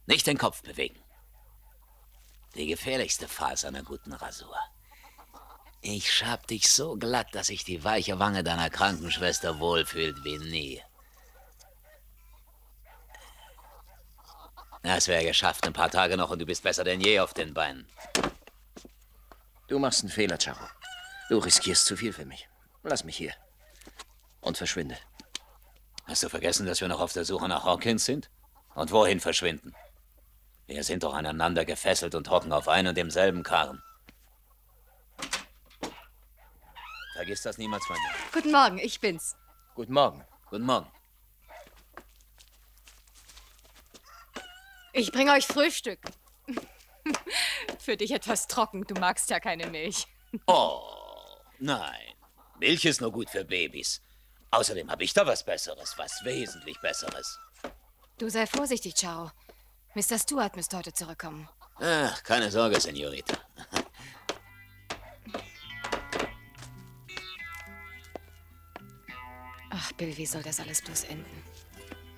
Nicht den Kopf bewegen. Die gefährlichste Phase einer guten Rasur. Ich schab dich so glatt, dass sich die weiche Wange deiner Krankenschwester wohlfühlt wie nie. Das wäre geschafft. Ein paar Tage noch und du bist besser denn je auf den Beinen. Du machst einen Fehler, Charo. Du riskierst zu viel für mich. Lass mich hier. Und verschwinde. Hast du vergessen, dass wir noch auf der Suche nach Hawkins sind? Und wohin verschwinden? Wir sind doch aneinander gefesselt und hocken auf einem und demselben Karren. Vergiss das niemals von mir. Guten Morgen, ich bin's. Guten Morgen. Guten Morgen. Ich bringe euch Frühstück. Für dich etwas trocken, du magst ja keine Milch. Oh, nein. Milch ist nur gut für Babys. Außerdem habe ich da was Besseres, was wesentlich Besseres. Du sei vorsichtig, Charo. Mr. Stewart müsste heute zurückkommen. Ach, keine Sorge, Senorita. Ach, Bill, wie soll das alles bloß enden?